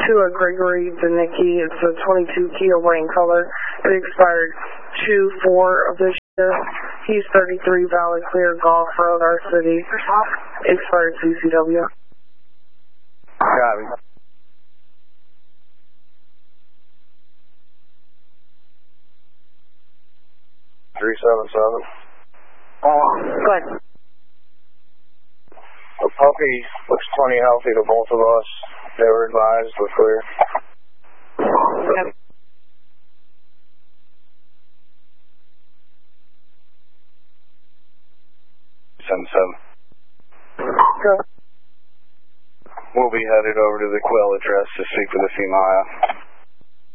to a Gregory Danicki. It's a 22 Kia Wayne color. It expired 2/4 of this year. He's 33 Valley Clear Golf Road, our city. Expired CCW. Copy. $377. Go ahead. The puppy looks plenty healthy to both of us. They were advised we're clear. Yep. We'll be headed over to the Quill address to speak with the female.